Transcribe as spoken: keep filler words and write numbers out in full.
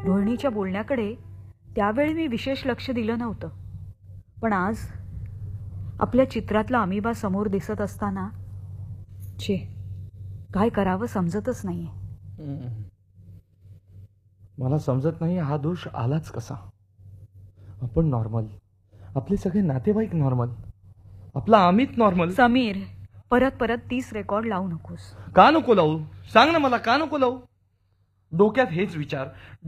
रोहिणीच्या बोलण्याकडे त्यावेळी मी विशेष लक्ष दिलं नव्हतं, पण आज आपल्या चित्रातला अमिबा समोर दिसत असताना छे, काय करावं समजतच नाहीये. मला समजत नाही हा दोष आलाच कसा. आपण नॉर्मल, आपले सगळे नातेवाईक नॉर्मल, आपला अमित नॉर्मल. समीर, परत परत तीच रेकॉर्ड लावू नकोस. का नको लावू? सांग ना मला, का नको लावू? डोक्यात हेच विचार